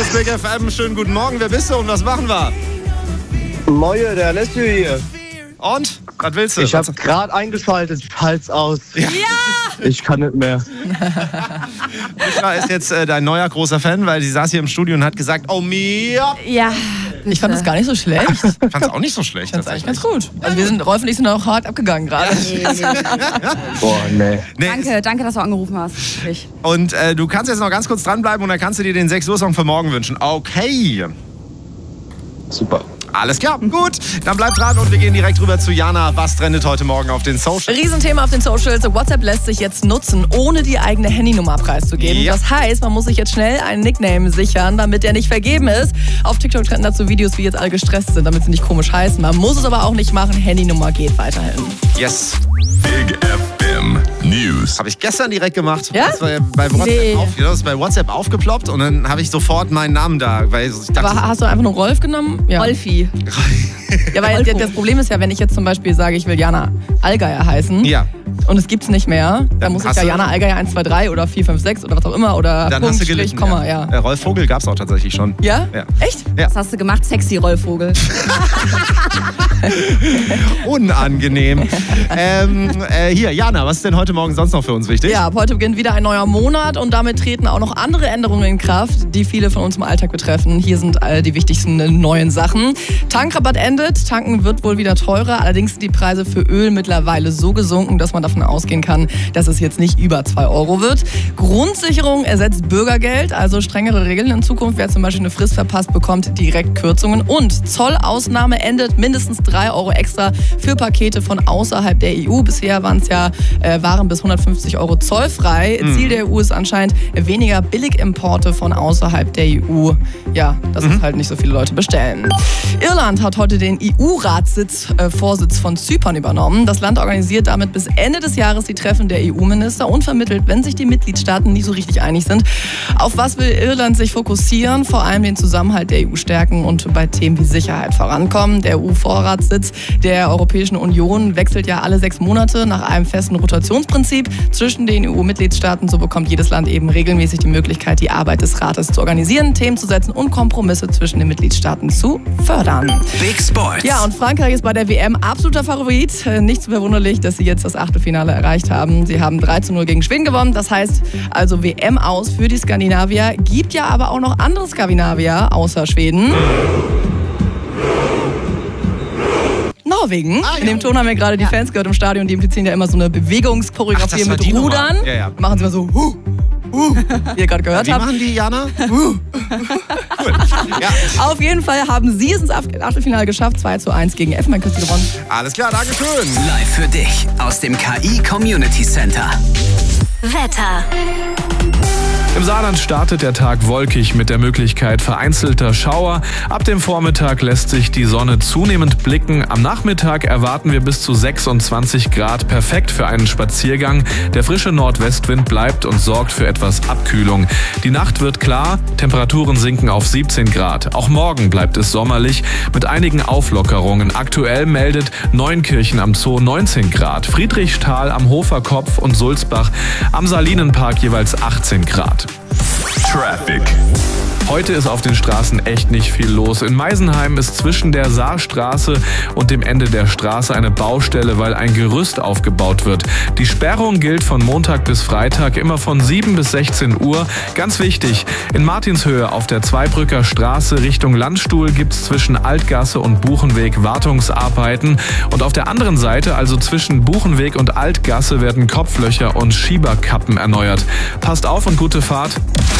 Hier ist Big FM. Schönen guten Morgen. Wer bist du und was machen wir? Moje, der Alessio hier. Und? Was willst du? Ich habe gerade eingeschaltet. Hals aus. Ja! Ich kann nicht mehr. Mishra ist jetzt dein neuer großer Fan, weil sie saß hier im Studio und hat gesagt, oh mir. Ja. Ich fand es gar nicht so schlecht. Ich fand es auch nicht so schlecht. Ich fand es eigentlich ganz gut. Also Rolf und ich sind auch hart abgegangen gerade. Boah, nee. Danke, dass du angerufen hast. Wirklich. Und du kannst jetzt noch ganz kurz dranbleiben und dann kannst du dir den 6 Uhr Song für morgen wünschen. Okay. Super. Alles klar, gut. Dann bleib dran und wir gehen direkt rüber zu Jana. Was trendet heute Morgen auf den Socials? Riesenthema auf den Socials. WhatsApp lässt sich jetzt nutzen, ohne die eigene Handynummer preiszugeben. Ja. Das heißt, man muss sich jetzt schnell einen Nickname sichern, damit der nicht vergeben ist. Auf TikTok trenden dazu Videos, wie jetzt alle gestresst sind, damit sie nicht komisch heißen. Man muss es aber auch nicht machen. Handynummer geht weiterhin. Yes. Big FM News. Habe ich gestern direkt gemacht. Ja? Das war bei WhatsApp, Nee. das ist bei WhatsApp aufgeploppt und dann habe ich sofort meinen Namen da. Weil ich dachte, Aber hast du einfach nur Rolf genommen? Ja. Rolfi. Ja, weil das Problem ist ja, wenn ich jetzt zum Beispiel sage, ich will Jana Allgeier heißen ja, und es gibt's nicht mehr, dann muss ich hast ja du- Jana Allgeier 1, 2, 3 oder 4, 5, 6 oder was auch immer oder dann Punkt, hast du Strich, gelitten. Komma, ja. Rolf Vogel gab es auch tatsächlich schon. Ja? Ja. Echt? Was hast du gemacht? Sexy Rollvogel. Unangenehm. Hier, Jana, was ist denn heute Morgen sonst noch für uns wichtig? Ja, ab heute beginnt wieder ein neuer Monat und damit treten auch noch andere Änderungen in Kraft, die viele von uns im Alltag betreffen. Hier sind all die wichtigsten neuen Sachen. Tankrabatt endet, tanken wird wohl wieder teurer, allerdings sind die Preise für Öl mittlerweile so gesunken, dass man davon ausgehen kann, dass es jetzt nicht über 2 Euro wird. Grundsicherung ersetzt Bürgergeld, also strengere Regeln in Zukunft. Wer zum Beispiel eine Frist verpasst, bekommt direkt Kürzungen. Und Zollausnahme endet, mindestens 3 Euro extra für Pakete von außerhalb der EU. Bisher waren es ja Waren bis 150 Euro zollfrei. Ziel der EU ist anscheinend weniger Billigimporte von außerhalb der EU. Ja, dass es halt nicht so viele Leute bestellen. Irland hat heute den EU-Ratssitz-Vorsitz von Zypern übernommen. Das Land organisiert damit bis Ende des Jahres die Treffen der EU-Minister und vermittelt, wenn sich die Mitgliedstaaten nicht so richtig einig sind. Auf was will Irland sich fokussieren? Vor allem den Zusammenhalt der EU stärken und bei Themen wie Sicherheit vorankommen. Der EU-Vorratssitz der Europäischen Union wechselt ja alle 6 Monate nach einem festen Rotationsprinzip zwischen den EU-Mitgliedstaaten. So bekommt jedes Land eben regelmäßig die Möglichkeit, die Arbeit des Rates zu organisieren, Themen zu setzen und Kompromisse zwischen den Mitgliedstaaten zu fördern. Big Sports. Ja, und Frankreich ist bei der WM absoluter Favorit. Nicht so verwunderlich, dass sie jetzt das Achtelfinale erreicht haben. Sie haben 3:0 gegen Schweden gewonnen. Das heißt also WM aus für die Skandinavier. Gibt ja aber auch noch andere Skandinavier außer Schweden. Norwegen. In dem Ton haben wir gerade die Fans gehört im Stadion. Die implizieren ja immer so eine Bewegungschoreografie das war mit die Nummer. Rudern. Ja. Machen sie mal so, wie ihr gerade gehört Wie habt. machen die, Jana? Cool. Ja. Auf jeden Fall haben sie es ins Achtelfinale geschafft. 2:1 gegen Elfenbeinküste gewonnen. Alles klar, Dankeschön. Live für dich aus dem KI Community Center. Wetter. Im Saarland startet der Tag wolkig mit der Möglichkeit vereinzelter Schauer. Ab dem Vormittag lässt sich die Sonne zunehmend blicken. Am Nachmittag erwarten wir bis zu 26 Grad. Perfekt für einen Spaziergang. Der frische Nordwestwind bleibt und sorgt für etwas Abkühlung. Die Nacht wird klar, Temperaturen sinken auf 17 Grad. Auch morgen bleibt es sommerlich mit einigen Auflockerungen. Aktuell meldet Neunkirchen am Zoo 19 Grad, Friedrichsthal am Hoferkopf und Sulzbach am Salinenpark jeweils 18 Grad. Traffic. Heute ist auf den Straßen echt nicht viel los. In Meisenheim ist zwischen der Saarstraße und dem Ende der Straße eine Baustelle, weil ein Gerüst aufgebaut wird. Die Sperrung gilt von Montag bis Freitag immer von 7 bis 16 Uhr. Ganz wichtig, in Martinshöhe auf der Zweibrücker Straße Richtung Landstuhl gibt es zwischen Altgasse und Buchenweg Wartungsarbeiten. Und auf der anderen Seite, also zwischen Buchenweg und Altgasse, werden Kopflöcher und Schieberkappen erneuert. Passt auf und gute Fahrt.